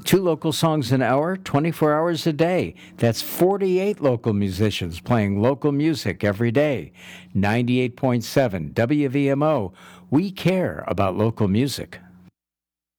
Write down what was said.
2 local songs an hour, 24 hours a day. That's 48 local musicians playing local music every day. 98.7 WVMO. We care about local music.